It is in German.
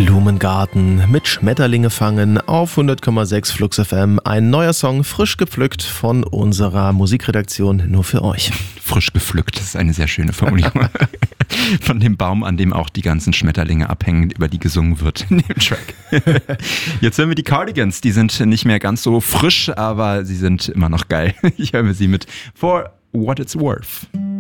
Blumengarten mit Schmetterlinge fangen auf 100,6 Flux FM. Ein neuer Song, frisch gepflückt von unserer Musikredaktion nur für euch. Frisch gepflückt, das ist eine sehr schöne Formulierung. Von dem Baum, an dem auch die ganzen Schmetterlinge abhängen, über die gesungen wird in dem Track. Jetzt hören wir die Cardigans, die sind nicht mehr ganz so frisch, aber sie sind immer noch geil. Ich höre sie mit For What It's Worth.